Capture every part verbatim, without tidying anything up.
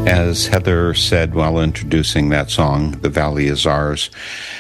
As Heather said while introducing that song, The Valley Is Ours,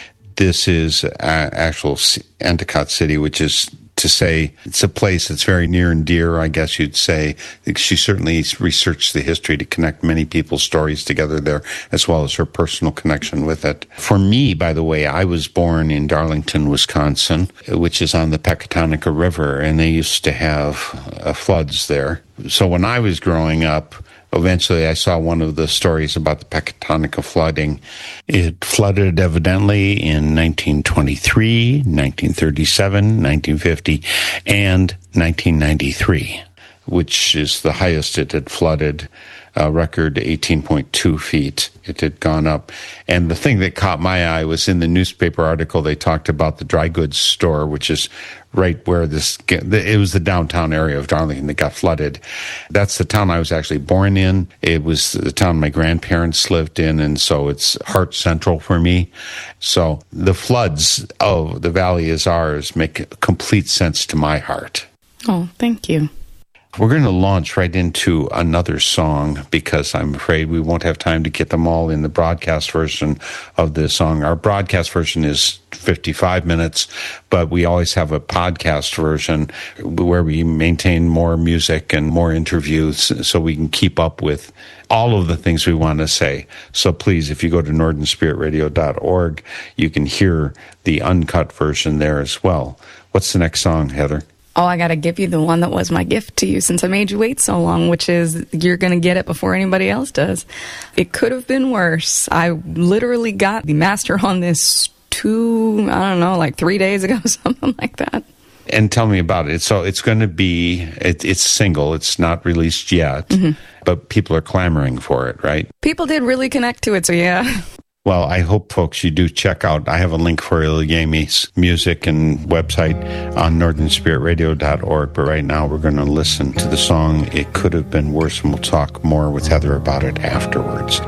this is uh, actual Endicott City, which is to say it's a place that's very near and dear, I guess you'd say. She certainly researched the history to connect many people's stories together there, as well as her personal connection with it. For me, by the way, I was born in Darlington, Wisconsin, which is on the Pecatonica River, and they used to have uh, floods there. So when I was growing up, eventually I saw one of the stories about the Pecatonica flooding. It flooded evidently in nineteen twenty-three, nineteen thirty-seven, nineteen fifty, and nineteen ninety-three, which is the highest it had flooded, a record eighteen point two feet. It had gone up. And the thing that caught my eye was in the newspaper article, they talked about the dry goods store, which is right where this, it was the downtown area of Darlington that got flooded. That's the town I was actually born in. It was the town my grandparents lived in, and so it's heart central for me. So the floods of The Valley Is Ours make complete sense to my heart. Oh, thank you. We're going to launch right into another song because I'm afraid we won't have time to get them all in the broadcast version of this song. Our broadcast version is fifty-five minutes, but we always have a podcast version where we maintain more music and more interviews so we can keep up with all of the things we want to say. So please, if you go to northern spirit radio dot org, you can hear the uncut version there as well. What's the next song, Heather? Oh, I got to give you the one that was my gift to you since I made you wait so long, which is you're going to get it before anybody else does. It could have been worse. I literally got the master on this two, I don't know, like three days ago, something like that. And tell me about it. So it's going to be, it, it's single. It's not released yet, mm-hmm. but people are clamoring for it, right? People did really connect to it, so yeah. Well, I hope, folks, you do check out, I have a link for Ilyemi's music and website on northern spirit radio dot org, but right now we're going to listen to the song It Could Have Been Worse, and we'll talk more with Heather about it afterwards.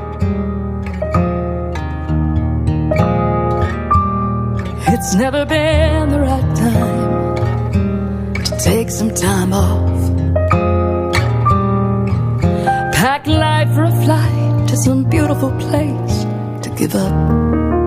It's never been the right time to take some time off. Pack light for a flight to some beautiful place to give up.